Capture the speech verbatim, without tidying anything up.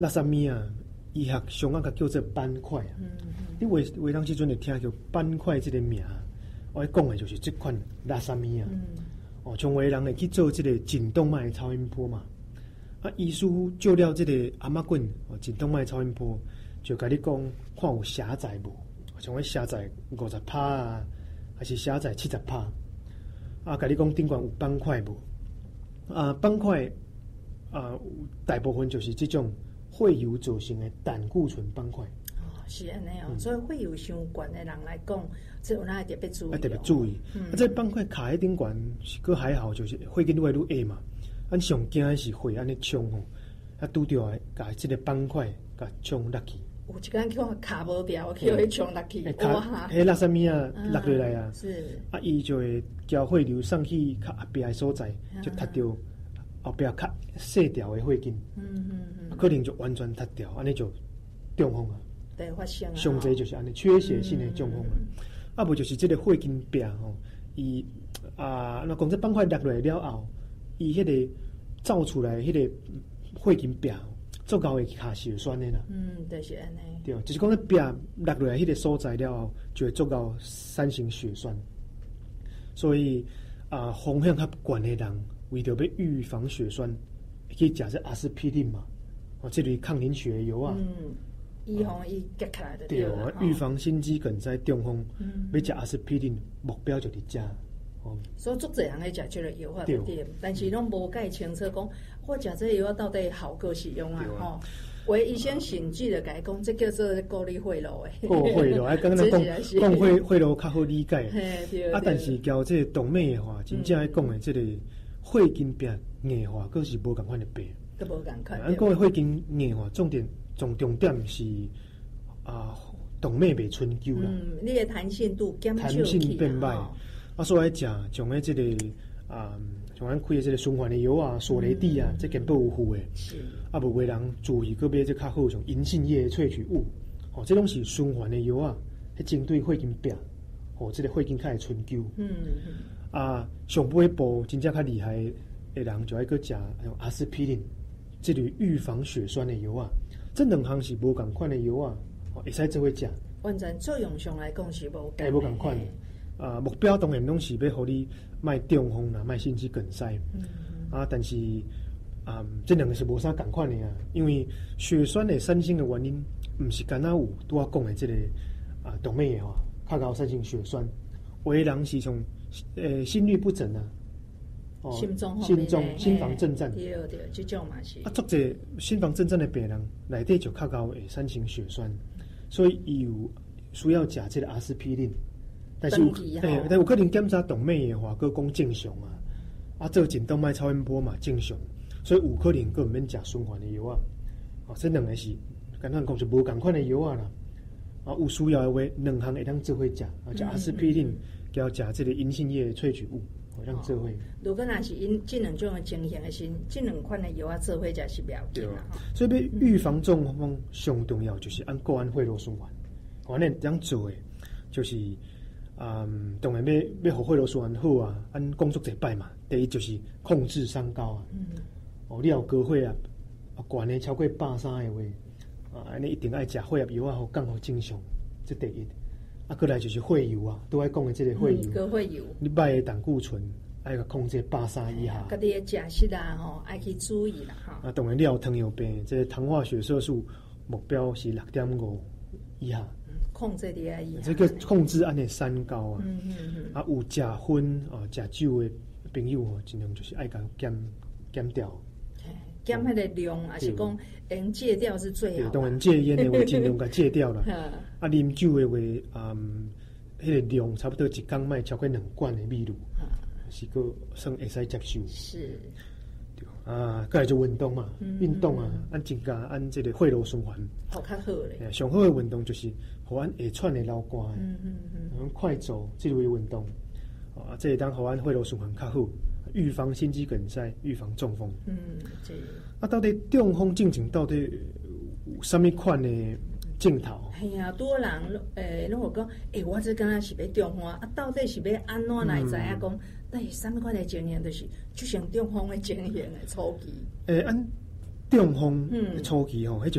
拉萨米啊，医学上啊，叫做斑块啊。嗯嗯。你为为当时阵会听叫斑块这个名，我讲的就是这款拉萨米啊。嗯。哦，从为人会去做这个颈动脉超音波嘛。啊，医师做了这个阿妈棍哦，颈动脉超音波，就甲你讲看有狭窄无，像迄狭窄五十趴啊，还是狭窄七十趴。啊，甲你讲顶管有斑块无？啊，斑块啊，大部分就是这种血油造成的胆固醇斑块。 哦，是安尼哦，嗯、所以血油伤悬的人来讲，这有哪特别注意、哦？ 特别注意。嗯、啊，这斑块卡喺顶管，佫还好，就是血经越来越矮嘛。咱上惊的是血安尼冲吼，啊拄着诶，甲即个斑块甲冲落去。 有一间叫卡无掉，叫伊冲落去， 哇！迄拉萨米啊落落来啊， 是啊，伊就会交血流送去较后壁诶所在，就踢着后壁较细条诶血筋，嗯嗯嗯，可能就完全踢掉，安尼就中风啊。 对，发生啊。 上侪就是安尼缺血性诶中风啊，啊无就是即个血筋壁吼，伊啊，那讲这斑块落来了后。伊迄个造出来迄个血筋壁，足够会卡血栓的啦。 嗯，就是安尼。 对，就是讲咧壁落落来迄个所在了后，就会足够产生血栓。所以啊，风险较悬的人，为着要预防血栓，可以食这阿司匹林嘛，哦，这类抗凝血油啊。 嗯，预防伊结起来的。 对啊，预防心肌梗塞、中风，嗯、要食阿司匹林，目标就伫遮。 哦、所以足侪人咧食即个药啊，对，但是拢无解清楚讲，我食这个药到底效果是用啊？吼，为医生甚至就甲伊讲，这叫做过滤血路诶。 过血路，啊，刚刚讲讲血血路较好理解。啊，但是交这个动脉的话，真正爱讲的这个血筋壁硬化，佫是无共款的病。 佫无共款。 咱讲的血筋硬化，重点重重点是啊，动脉袂春秋啦。 嗯，你的弹性度减少弹性变歹。啊，所以来食像诶，即个啊，像咱开诶即个循环诶药啊、索雷地啊，嗯、这根本有负诶。是。啊，无为人注意个买这较好，像银杏叶萃取物，哦，这拢是循环诶药啊，迄针对血筋壁，哦，这个血筋较会春秋。嗯嗯。啊，上尾步真正较厉害诶人，就爱去食像阿司匹林，这类预防血栓诶药啊，这两项是无共款诶药啊，哦，会使做伙食。 完全作用上来讲是无。 诶，无共款。啊，目标当然拢是要互你卖中风啦，卖心肌梗塞。嗯嗯啊，但是啊，这两个是无啥共款的啊，因为血栓的产生的原因，毋是干那有拄我讲的这个啊动脉的话，较高产生血栓，有的人是从呃心律不整啊， 哦，心中心中心房震颤， 对对，这种嘛是。 啊，足侪心房震颤的病人内底就较高会产生血栓，所以伊有需要食这个阿司匹林。但是有，诶，但有可能检查动脉的话，佮讲正常啊，啊，做颈动脉超音波嘛正常，所以有可能佮毋免食循环的药啊。哦，这两个是简单讲是无共款的药啊啦。啊，有需要的话，两项会当做伙食，啊，食阿司匹林，加食这个银杏叶萃取物，哦，让做伙。 如果若是因这两种的情形的是，这两款的药啊做伙食是不要紧啦。 所以要预防中风上重要就是按个案血路循环，我咱这样做的就是。嗯，当然要要互血路循环好啊，按工作一摆嘛。第一就是控制三高啊，嗯、哦，你有高血压，啊，悬的超过百三的话，啊，安尼一定爱食血压药啊，互降互正常，这第一。啊，过来就是血油啊，都爱讲的这个血油， 高、嗯、血油， 你摆的胆固醇爱个控制百三以下。 家己的食食啊，吼，爱去注意啦，哈。 啊，当然你有糖尿病，这糖化血色素目标是六点五以下。 控制伫啊， 这个控制按的三高啊，嗯嗯嗯啊有食薰啊、食酒的朋友哦，尽量就是爱甲减减掉， 减迄个量，还是讲能戒掉是最好。 当然戒烟的话，尽量甲戒掉啦。啊，啉酒的话，嗯，迄个量差不多一缸卖超过两罐的米露，是个算会使接受。 是。 啊，再来就运动嘛，运动啊，按增加按这个血路循环， 好较好咧。 上好的运动就是，互咱下喘的流汗，嗯嗯嗯，快走这类运动，啊，这当互咱血路循环较好，预防心肌梗塞，预防中风。嗯，这。啊，到底中风症状到底有什么款的镜头？ 系啊，多人诶，拢有讲，诶，我这敢若是要中风啊，到底是要安怎来知影讲？但是什么款的经验，就是就像中风的经验的初期。 诶，按中风初期吼，迄、嗯、就